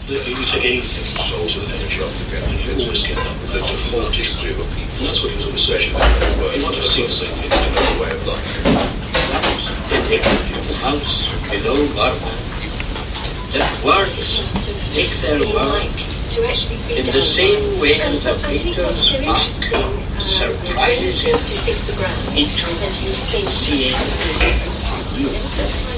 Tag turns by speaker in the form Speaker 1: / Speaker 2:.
Speaker 1: You take anything, souls of energy off the ground, you go to a skin up. There's a whole history of a people. And that's what he was always saying. You want to see the same thing in another way of life.
Speaker 2: In the house below Varna, that warriors take their work in the same way that Peter's ark surprises him into seeing you.